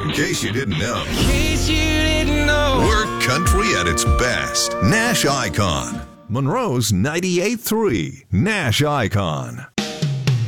In case you didn't know. In case you didn't know. We're country at its best. Nash Icon. Monroe's 98.3 Nash Icon.